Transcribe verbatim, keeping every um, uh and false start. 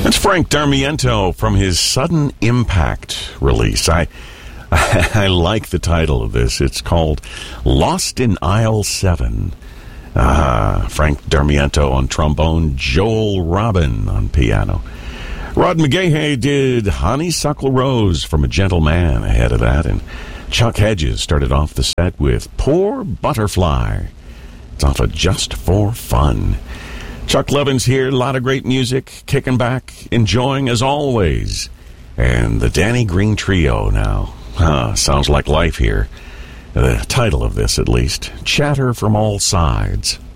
That's Frank Darmiento from his Sudden Impact release. I I like the title of this. It's called Lost in Aisle seven. Uh, Frank Darmiento on trombone, Joel Robin on piano. Rod McGahey did Honeysuckle Rose from A Gentle Man ahead of that, and Chuck Hedges started off the set with Poor Butterfly. It's off of Just for Fun. Chuck Levin's here, a lot of great music, kicking back, enjoying as always. And the Danny Green Trio now. Huh, sounds like life here. The title of this, at least, Chatter from All Sides.